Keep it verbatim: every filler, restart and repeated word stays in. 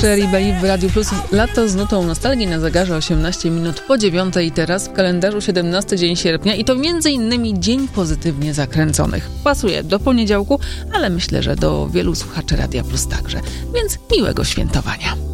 Shirley Bassey w Radiu Plus. Lato z nutą nostalgii na zegarze osiemnaście minut po dziewiątej. Teraz w kalendarzu siedemnasty dzień sierpnia i to między innymi Dzień Pozytywnie Zakręconych. Pasuje do poniedziałku, ale myślę, że do wielu słuchaczy Radia Plus także. Więc miłego świętowania.